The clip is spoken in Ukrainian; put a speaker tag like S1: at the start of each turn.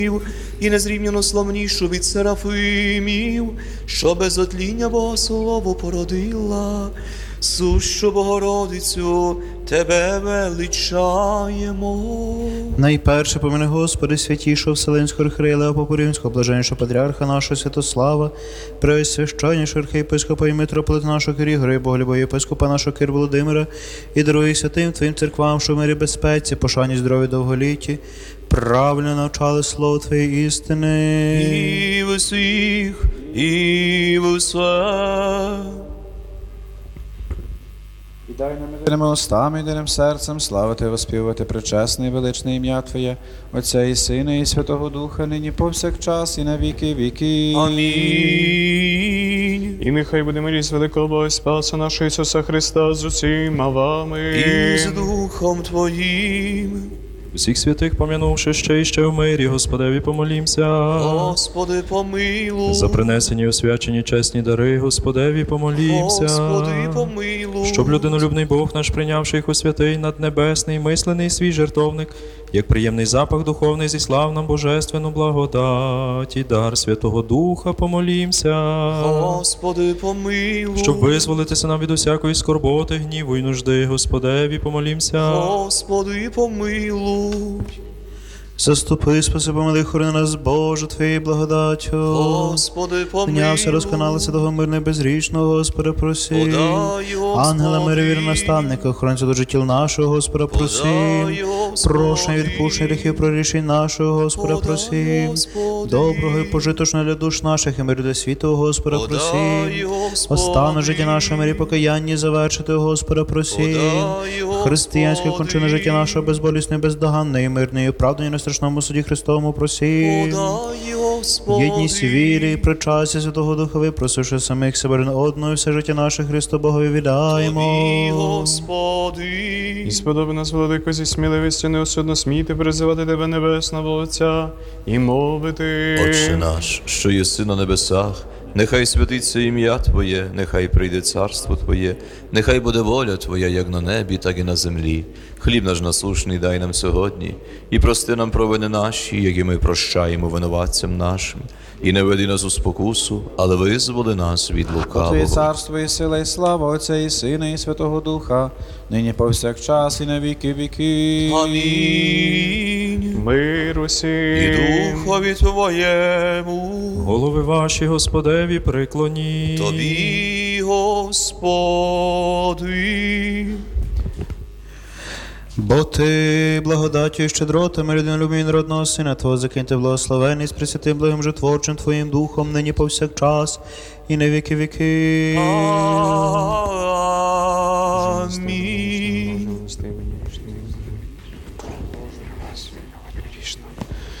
S1: і незрівняно славнішу від серафимів, що без отління Богослову породила, сущу Богородицю, Тебе величаємо.
S2: Найперше помини, Господи, святішого Вселенського архиерея Леопопа Римського, блаженнішого патріарха нашого Святослава, преосвященнішого архієпископа і митрополита нашого Кир Ігоря, боголюбого єпископа нашого Кир Володимира, і даруй святим Твоїм церквам, що в мирі безпеці, пошані здоров'я довголітті, правильно навчали слово Твоєї істини.
S1: І в усіх, і в усе.
S3: І дай нам єдиними устами, єдиним серцем славити і воспівувати пречесне і величне ім'я Твоє, Отця і Сина, і Святого Духа, нині повсякчас, і на віки віки.
S1: Амінь.
S4: І нехай буде милість великого Бога і Спаса нашого Ісуса Христа з усіма вами.
S1: І з Духом Твоїм.
S5: Усіх святих пом'янувши ще і ще в мирі, Господеві помолімся.
S1: Господи, помилуй.
S5: За принесені і освячені чесні дари, Господеві помолімся.
S1: Господи, помилуй.
S5: Щоб людинолюбний Бог наш, прийнявши їх у святий наднебесний, мислений свій жертовник, як приємний запах духовний, зіслав нам божественну благодать і дар Святого Духа, помолімся.
S1: Господи, помилуй.
S5: Щоб визволитися нам від усякої скорботи, гніву і нужди, Господеві помолімся.
S1: Господи, помилуй.
S2: Заступи, спаси, помилуй, хорони нас, Боже, Твоєю благодаттю.
S1: Господи, помилуй.
S2: Піднявся, розканалися того мирного і безгрішного, Господа, просим.
S1: Подай, Господи.
S2: Ангела миру, віру наставника, охоронця до життів нашого, Господа, просим.
S1: Подай, Господи.
S2: Прощення, відпущення гріхів, прорішень нашого, Господа,
S1: Подай,
S2: просим.
S1: Господи.
S2: Доброго і пожиточного для душ наших, і миру для світу, Господа,
S1: Подай,
S2: просим.
S1: Господи.
S2: Остану життя нашого, мирі покаянні завершити, Господа, просим.
S1: Подай, Господи.
S2: Християнське кончини життя нашого, безболісне, бездоганне і мирне, і оправдання на страшному суді Христовому, просим.
S1: Подай, Господи.
S2: Єдність віри і причастя Святого Духа, випросивши самих себе один одного, і все життя наше Христу Богові віддаємо.
S1: Тобі, Господи.
S4: І сподоби нас, владико, зі сміливістю неосудно сміти призивати Тебе, Небесного Отця, і мовити.
S1: Отче наш, що єси на небесах, нехай святиться ім'я Твоє, нехай прийде царство Твоє, нехай буде воля Твоя, як на небі, так і на землі. Хліб наш насущний дай нам сьогодні, і прости нам провини наші, які ми прощаємо винуватцям нашим. І не веди нас у спокусу, але визволи нас від
S3: Твоє
S1: лукавого.
S3: царство і сила, і слава Отця і Сина, і Святого Духа, нині повсякчас, і на віки віки.
S1: Амінь.
S4: Мир усім.
S1: І Духові Твоєму,
S5: Голови ваші, Господеві, приклоніть.
S1: Тобі, Господи.
S2: Бо Ти благодаттю і щедротами людинолюбів народного Сина Твого закиньте благословений з пресвятим благим житворчим Твоїм Духом, нині повсякчас і на віки віки.
S1: Амінь.